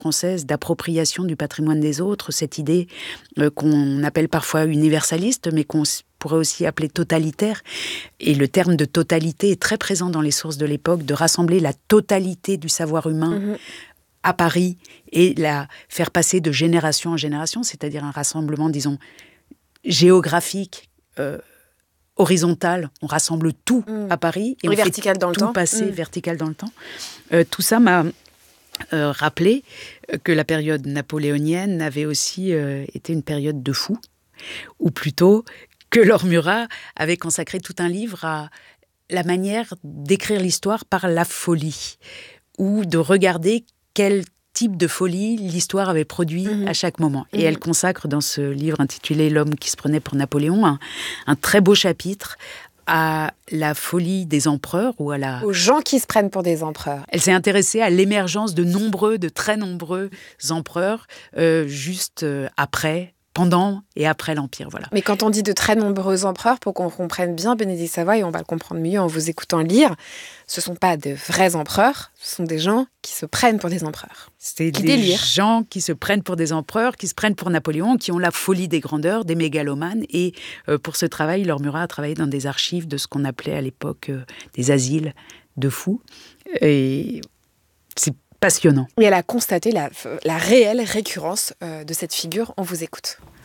française d'appropriation du patrimoine des autres, cette idée qu'on appelle parfois universaliste, mais qu'on pourrait aussi appeler totalitaire. Et le terme de totalité est très présent dans les sources de l'époque, de rassembler la totalité du savoir humain à Paris et la faire passer de génération en génération, c'est-à-dire un rassemblement, disons, géographique, horizontal. On rassemble tout à Paris et on vertical fait dans le tout temps. passer vertical dans le temps. Tout ça m'a rappeler que la période napoléonienne avait aussi été une période de fous, ou plutôt que Laure Murat avait consacré tout un livre à la manière d'écrire l'histoire par la folie, ou de regarder quel type de folie l'histoire avait produit à chaque moment. Et elle consacre dans ce livre intitulé « L'homme qui se prenait pour Napoléon » un très beau chapitre à la folie des empereurs ou aux gens qui se prennent pour des empereurs. Elle s'est intéressée à l'émergence de très nombreux empereurs juste après, pendant et après l'Empire. Voilà. Mais quand on dit de très nombreux empereurs, pour qu'on comprenne bien Bénédicte Savoy, et on va le comprendre mieux en vous écoutant lire, ce ne sont pas de vrais empereurs, ce sont des gens qui se prennent pour des empereurs. C'est des gens qui se prennent pour des empereurs, qui se prennent pour Napoléon, qui ont la folie des grandeurs, des mégalomanes. Et pour ce travail, Laure Murat a travaillé dans des archives de ce qu'on appelait à l'époque des asiles de fous. Et c'est passionnant. Et elle a constaté la réelle récurrence de cette figure. On vous écoute.